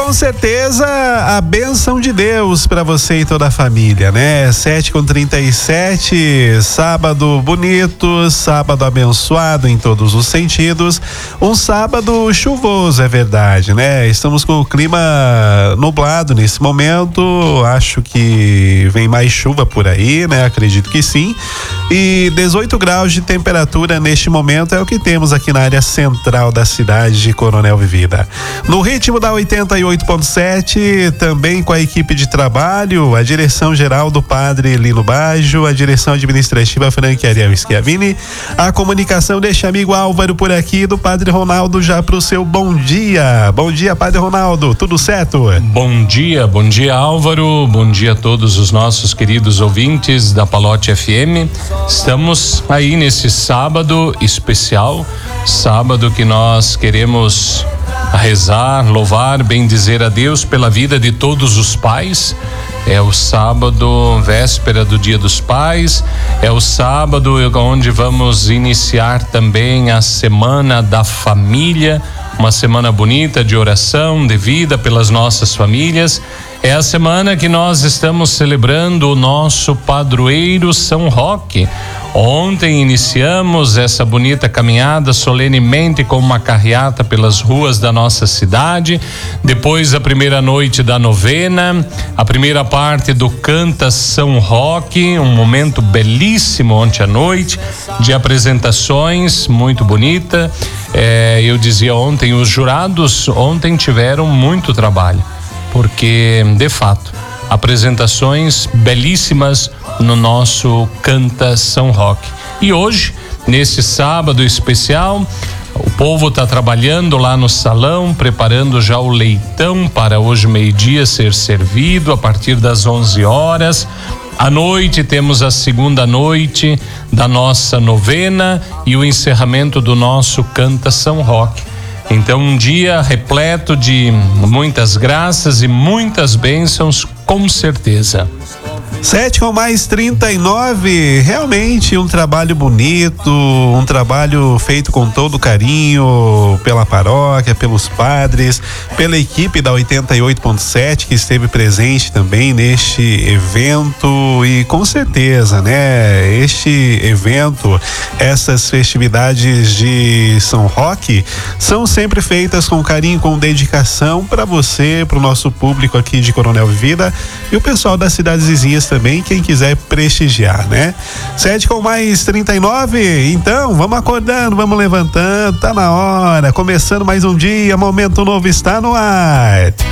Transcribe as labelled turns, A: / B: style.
A: Com certeza a bênção de Deus para você e toda a família, né? 7h37, sábado bonito, sábado abençoado em todos os sentidos, um sábado chuvoso, é verdade, né? Estamos com o clima nublado nesse momento, acho que vem mais chuva por aí, né? Acredito que sim. E 18 graus de temperatura neste momento é o que temos aqui na área central da cidade de Coronel Vivida. No ritmo da 88.7, também com a equipe de trabalho, a direção geral do Padre Lino Baggio, a direção administrativa Frank Ariel Schiavini, a comunicação deste amigo Álvaro por aqui, do Padre Ronaldo, já pro seu bom dia. Bom dia, Padre Ronaldo, tudo certo?
B: Bom dia Álvaro, bom dia a todos os nossos queridos ouvintes da Palote FM. Estamos aí nesse sábado especial, sábado que nós queremos rezar, louvar, bendizer a Deus pela vida de todos os pais. É o sábado, véspera do Dia dos Pais, é o sábado onde vamos iniciar também a Semana da Família, uma semana bonita de oração, de vida pelas nossas famílias. É a semana que nós estamos celebrando o nosso padroeiro São Roque. Ontem iniciamos essa bonita caminhada solenemente com uma carreata pelas ruas da nossa cidade. Depois a primeira noite da novena, a primeira parte do Canta São Roque, um momento belíssimo ontem à noite, de apresentações, muito bonita. Eu dizia ontem, os jurados ontem tiveram muito trabalho, porque de fato apresentações belíssimas no nosso Canta São Roque. E hoje, nesse sábado especial, o povo está trabalhando lá no salão, preparando já o leitão para hoje meio-dia ser servido a partir das 11 horas. À noite temos a segunda noite da nossa novena e o encerramento do nosso Canta São Roque. Então, um dia repleto de muitas graças e muitas bênçãos, com certeza.
A: 7:39, realmente um trabalho bonito, um trabalho feito com todo carinho pela paróquia, pelos padres, pela equipe da 88.7 que esteve presente também neste evento. E com certeza, né, este evento, essas festividades de São Roque são sempre feitas com carinho, com dedicação para você, para o nosso público aqui de Coronel Vivida e o pessoal das cidades vizinhas também, quem quiser prestigiar, né? 7:39, então vamos acordando, vamos levantando, tá na hora, começando mais um dia, Momento Novo está no ar.